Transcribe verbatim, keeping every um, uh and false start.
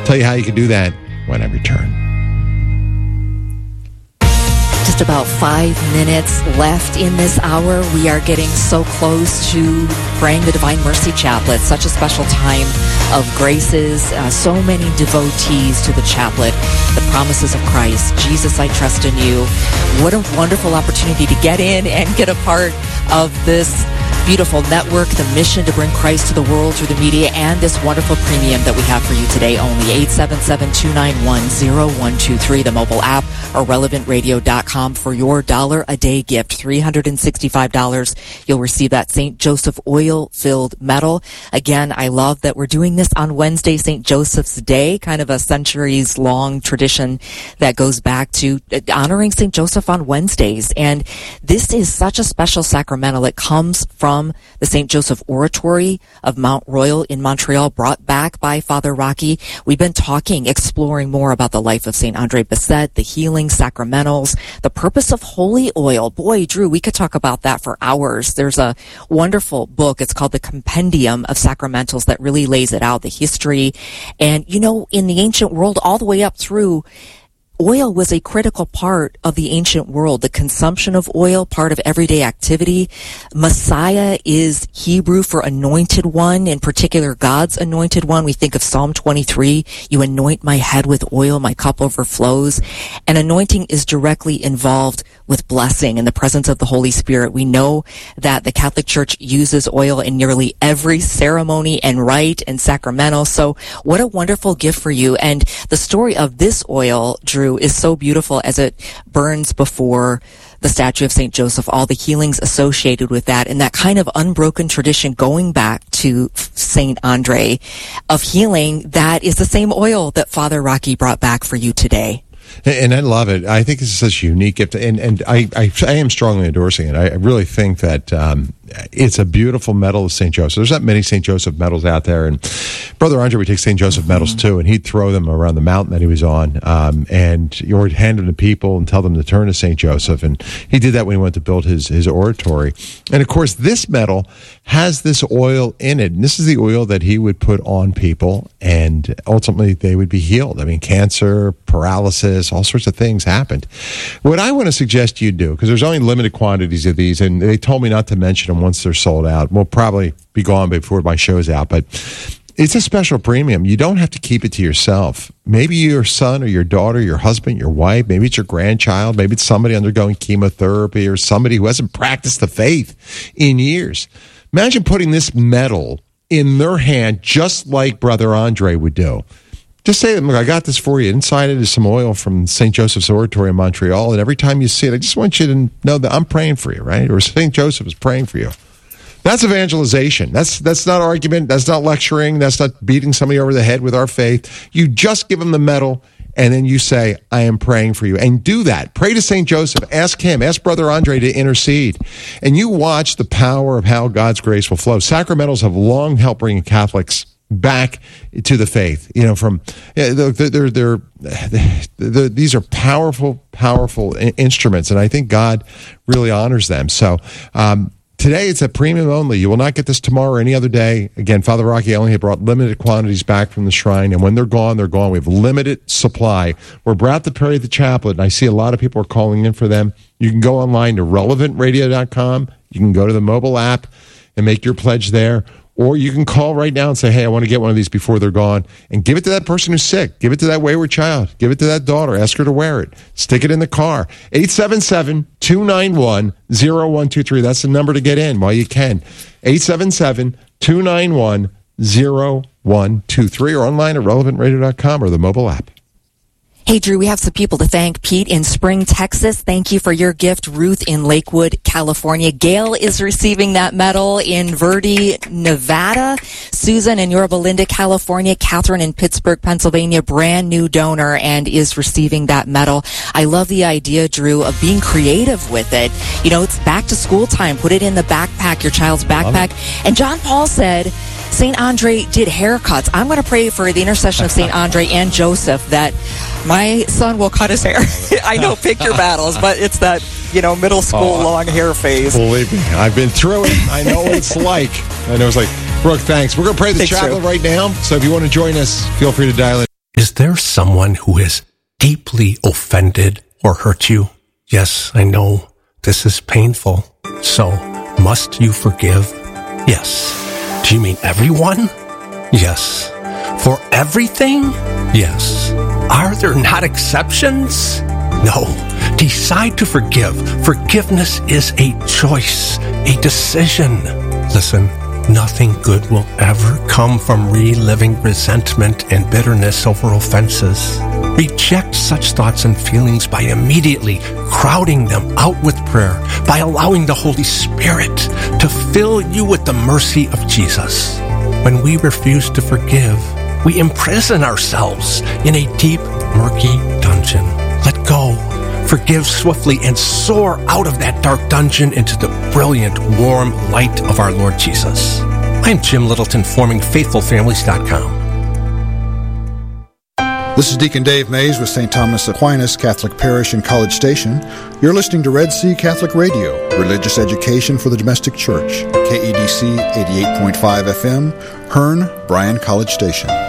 tell you how you can do that when I return. Just about five minutes left in this hour. We are getting so close to praying the Divine Mercy Chaplet. Such a special time of graces. Uh, so many devotees to the chaplet. The promises of Christ. Jesus, I trust in you. What a wonderful opportunity to get in and get a part of this beautiful network, the mission to bring Christ to the world through the media, and this wonderful premium that we have for you today only. eight seven seven, two nine one, zero one two three, the mobile app, or relevant radio dot com for your dollar a day gift. three hundred sixty-five dollars. You'll receive that Saint Joseph oil-filled medal. Again, I love that we're doing this on Wednesday, Saint Joseph's Day, kind of a centuries-long tradition that goes back to honoring Saint Joseph on Wednesdays. And this is such a special sacramental. It comes from the Saint Joseph Oratory of Mount Royal in Montreal, brought back by Father Rocky. We've been talking, exploring more about the life of Saint Andre Bessette, the healing sacramentals, the purpose of holy oil. Boy, Drew, we could talk about that for hours. There's a wonderful book. It's called The Compendium of Sacramentals that really lays it out, the history. And, you know, in the ancient world, all the way up through, oil was a critical part of the ancient world. The consumption of oil, part of everyday activity. Messiah is Hebrew for anointed one, in particular God's anointed one. We think of Psalm twenty-three, you anoint my head with oil, my cup overflows. And anointing is directly involved with blessing in the presence of the Holy Spirit. We know that the Catholic Church uses oil in nearly every ceremony and rite and sacramental. So what a wonderful gift for you. And the story of this oil, Drew, is so beautiful as it burns before the statue of Saint Joseph, all the healings associated with that, and that kind of unbroken tradition going back to Saint Andre of healing. That is the same oil that Father Rocky brought back for you today. And I love it. I think this is such a unique gift, and and I I, I am strongly endorsing it. I really think that um, it's a beautiful medal of Saint Joseph. There's not many Saint Joseph medals out there, and Brother Andre would take Saint Joseph mm-hmm. medals too, and he'd throw them around the mountain that he was on, um, and you would hand them to people and tell them to turn to Saint Joseph, and he did that when he went to build his his oratory. And of course, this medal has this oil in it, and this is the oil that he would put on people, and ultimately they would be healed. I mean, cancer, paralysis, all sorts of things happened. What I want to suggest you do, because there's only limited quantities of these, and they told me not to mention them once they're sold out. We'll probably be gone before my show's out, but it's a special premium. You don't have to keep it to yourself. Maybe your son or your daughter, your husband, your wife, maybe it's your grandchild, maybe it's somebody undergoing chemotherapy or somebody who hasn't practiced the faith in years. Imagine putting this medal in their hand just like Brother Andre would do. Just say to them, look, I got this for you. Inside it is some oil from Saint Joseph's Oratory in Montreal, and every time you see it, I just want you to know that I'm praying for you, right? Or Saint Joseph is praying for you. That's evangelization. That's that's not argument. That's not lecturing. That's not beating somebody over the head with our faith. You just give them the medal, and then you say, I am praying for you. And do that. Pray to Saint Joseph. Ask him. Ask Brother Andre to intercede. And you watch the power of how God's grace will flow. Sacramentals have long helped bring Catholics back to the faith, you know, from they're, they're, they're, they're, these are powerful, powerful instruments, and I think God really honors them. So um, today it's a premium only. You will not get this tomorrow or any other day. Again, Father Rocky only had brought limited quantities back from the shrine, and when they're gone, they're gone. We have limited supply. We're about to pray the chaplet, and I see a lot of people are calling in for them. You can go online to relevant radio dot com. You can go to the mobile app and make your pledge there. Or you can call right now and say, hey, I want to get one of these before they're gone. And give it to that person who's sick. Give it to that wayward child. Give it to that daughter. Ask her to wear it. Stick it in the car. eight seven seven, two nine one, zero one two three. That's the number to get in while you can. eight seven seven, two nine one, zero one two three. Or online at relevant radio dot com or the mobile app. Hey, Drew, we have some people to thank. Pete in Spring, Texas, thank you for your gift. Ruth in Lakewood, California. Gail is receiving that medal in Verde, Nevada. Susan in Yorba Linda, California. Catherine in Pittsburgh, Pennsylvania, brand new donor and is receiving that medal. I love the idea, Drew, of being creative with it. You know, it's back to school time. Put it in the backpack, your child's backpack. And John Paul said Saint Andre did haircuts. I'm going to pray for the intercession of Saint Andre and Joseph that my son will cut his hair. I know, pick your battles, but it's that, you know, middle school oh, long hair phase. Believe me, I've been through it. I know what it's like. I know it's like, Brooke, thanks. We're going to pray the chaplet right now. So if you want to join us, feel free to dial in. Is there someone who has deeply offended or hurt you? Yes, I know this is painful. So, must you forgive? Yes. Do you mean everyone? Yes. For everything? Yes. Are there not exceptions? No. Decide to forgive. Forgiveness is a choice, a decision. Listen, nothing good will ever come from reliving resentment and bitterness over offenses. Reject such thoughts and feelings by immediately crowding them out with prayer, by allowing the Holy Spirit to fill you with the mercy of Jesus. When we refuse to forgive, we imprison ourselves in a deep, murky dungeon. Let go. Forgive swiftly and soar out of that dark dungeon into the brilliant, warm light of our Lord Jesus. I'm Jim Littleton, forming faithful families dot com. This is Deacon Dave Mays with Saint Thomas Aquinas Catholic Parish in College Station. You're listening to Red Sea Catholic Radio, religious education for the domestic church. K E D C eighty-eight point five F M, Hearn, Bryan College Station.